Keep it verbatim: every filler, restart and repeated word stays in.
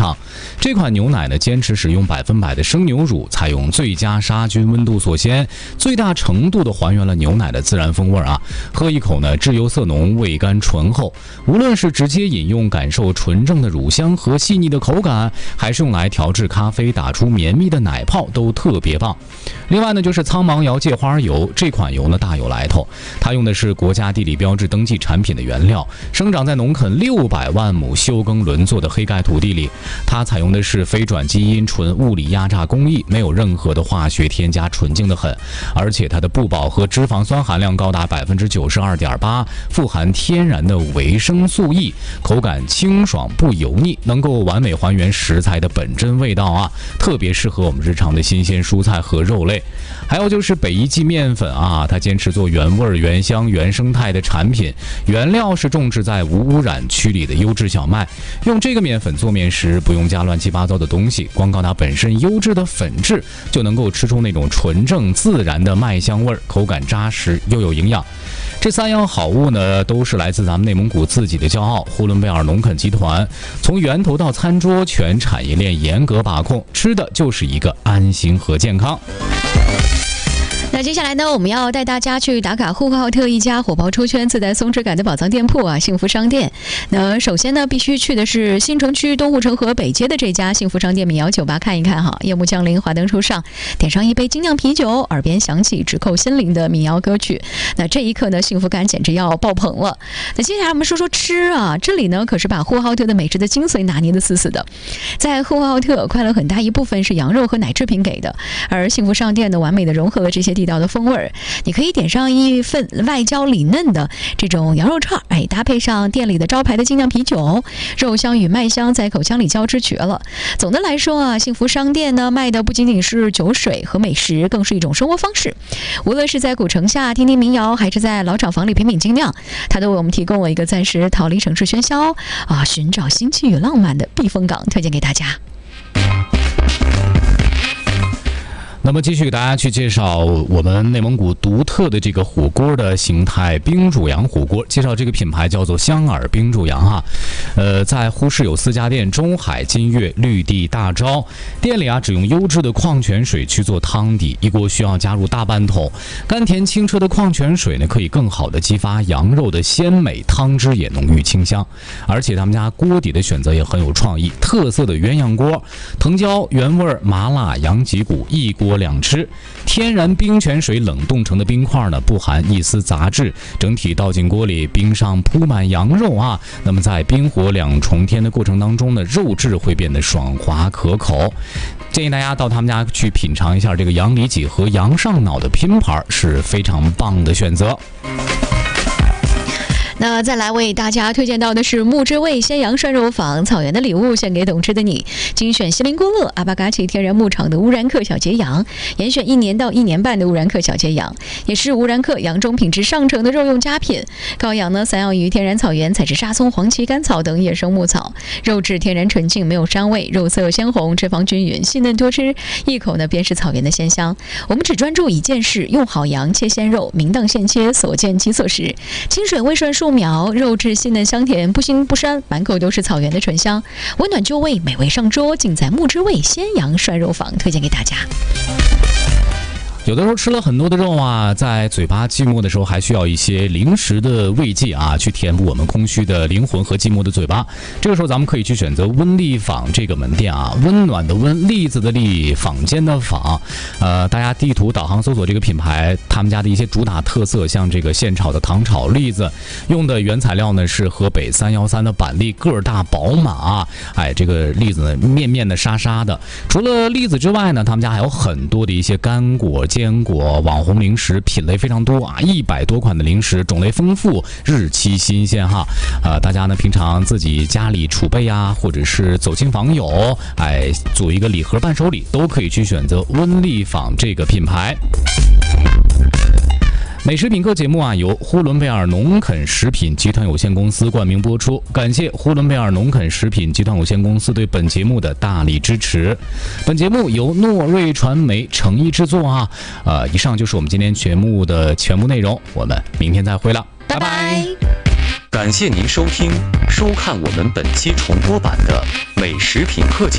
厂。这款牛奶呢，坚持使用百分百的生牛乳，采用最佳杀菌温度锁鲜，最大程度的还原了牛奶的自然风味啊。喝一口呢，质油色浓，味甘醇厚。无论是直接饮用，感受纯正的乳香和细腻的口感，还是用来调制咖啡，打出绵密的奶泡，都特别棒。另外呢，就是苍芒瑶芥花油，这款油呢大有来头，它用的是国家地理标志登记产品的原料，生长在农垦六百万亩休耕轮作的黑盖土地里。它采用的是非转基因纯物理压榨工艺，没有任何的化学添加，纯净的很。而且它的不饱和脂肪酸含量高达百分之九十二点八，富含天然的维生素 E， 口感清爽不油腻，能够完美还原食材的本真味道啊，特别适合我们日常的新鲜蔬菜和肉类。还有就是北一记面粉啊，它坚持做原味、原香、原生态的产品，原料是种植在无污染区里的优质小麦。用这个面粉做面时，不用加乱七八糟的东西，光靠它本身优质的粉质，就能够吃出那种纯正自然的麦香味，口感扎实又有营养。这三样好物呢，都是来自咱们内蒙古自己的骄傲——呼伦贝尔农垦集团。从源头到餐桌，全产业链严格把控，吃的就是一个安心和健康。 那接下来呢，我们要带大家去打卡呼和浩特一家火爆出圈、自带松弛感的宝藏店铺啊，幸福商店。那首先呢，必须去的是新城区东护城河北街的这家幸福商店民谣酒吧看一看哈。夜幕降临，华灯初上，点上一杯精酿啤酒，耳边响起直扣心灵的民谣歌曲。那这一刻呢，幸福感简直要爆棚了。那接下来我们说说吃啊，这里呢可是把呼和浩特的美食的精髓拿捏得死死的。在呼和浩特，快乐很大一部分是羊肉和奶制品给的，而幸福商店呢，完美的融合了这些地道的风味儿。你可以点上一份外焦里嫩的这种羊肉串，哎，搭配上店里的招牌的精酿啤酒，肉香与麦香在口腔里交织绝了。总的来说啊，幸福商店呢卖的不仅仅是酒水和美食，更是一种生活方式。无论是在古城下听听民谣，还是在老厂房里品品精酿，它都为我们提供了一个暂时逃离城市喧嚣啊，寻找新奇与浪漫的避风港，推荐给大家。 那么继续给大家去介绍我们内蒙古独特的这个火锅的形态——冰煮羊火锅。介绍这个品牌叫做香饵冰煮羊哈，呃，在呼市有四家店：中海、金悦、绿地、大招。店里啊，只用优质的矿泉水去做汤底，一锅需要加入大半桶。甘甜清澈的矿泉水呢，可以更好的激发羊肉的鲜美，汤汁也浓郁清香。而且他们家锅底的选择也很有创意，特色的鸳鸯锅，藤椒、原味、麻辣、羊脊骨，一锅两吃。天然冰泉水冷冻成的冰块呢，不含一丝杂质，整体倒进锅里，冰上铺满羊肉啊。那么在冰火两重天的过程当中呢，肉质会变得爽滑可口。建议大家到他们家去品尝一下这个羊里脊和羊上脑的拼盘，是非常棒的选择。 那再来为大家推荐到的是木之味鲜羊涮肉坊，草原的礼物献给懂吃的你，精选锡林郭勒阿巴嘎奇天然牧场的乌然克小节羊，严选一年到一年半的乌然克小节羊，也是乌然克羊中品质上乘的肉用佳品。羔羊呢，散养于天然草原，采食沙松、黄芪、甘草等野生牧草，肉质天然纯净，没有膻味，肉色鲜红，脂肪均匀，细嫩多汁，一口呢便是草原的鲜香。我们只专注一件事，用好羊切鲜肉，明当现切，所见即所食，清水微顺数秒，肉质细嫩香甜，不腥不膻，满口都是草原的醇香，温暖就味，美味上桌，尽在木之味鲜羊涮肉坊，推荐给大家。 有的时候吃了很多的肉啊，在嘴巴寂寞的时候，还需要一些零食的慰藉啊，去填补我们空虚的灵魂和寂寞的嘴巴。这个时候，咱们可以去选择温丽坊这个门店啊，温暖的温，栗子的栗，坊间的坊。呃，大家地图导航搜索这个品牌，他们家的一些主打特色，像这个现炒的糖炒栗子，用的原材料呢是河北三幺三的板栗，个儿大饱满啊，哎，这个栗子呢面面的沙沙的。除了栗子之外呢，他们家还有很多的一些干果、坚果、网红零食，品类非常多啊，一百多款的零食，种类丰富，日期新鲜哈。呃，大家呢平常自己家里储备啊，或者是走亲访友，哎，做一个礼盒伴手礼，都可以去选择温丽坊这个品牌。美食品客节目啊，由呼伦贝尔农垦食品集团有限公司冠名播出，感谢呼伦贝尔农垦食品集团有限公司对本节目的大力支持。本节目由诺瑞传媒诚意制作啊。呃，以上就是我们今天节目的全部内容，我们明天再会了，拜拜。 感谢您收听、收看我们本期重播版的美食品客节